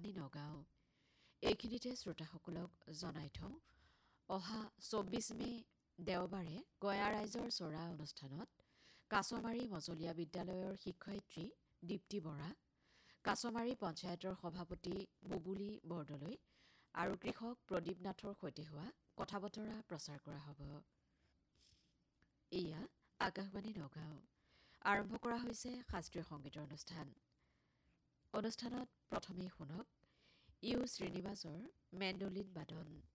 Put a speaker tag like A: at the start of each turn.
A: আকাশবাণী নগাঁও। এইখিনিতে শ্ৰোতাসকলক জনাই থওঁ, অহা 24 মে দেওবাৰে গঞা ৰাইজৰ চৰা অনুষ্ঠানত কাছমাৰী মজলীয়া বিদ্যালয়ৰ শিক্ষয়িত্ৰী দীপ্তি বৰা, কাছমাৰী পঞ্চায়তৰ সভাপতি বুবুলী বৰদলৈ আৰু কৃষক প্ৰদীপ নাথৰ সৈতে হোৱা কথা বতৰা প্ৰচাৰ কৰা হ'ব। এয়া আকাশবাণী নগাঁও। আৰম্ভ কৰা হৈছে শাস্ত্ৰীয় সংগীতৰ অনুষ্ঠান। অনুষ্ঠানত প্ৰথমেই শুনক ইউ শ্ৰীনিবাসৰ মেণ্ডলিন বাদন।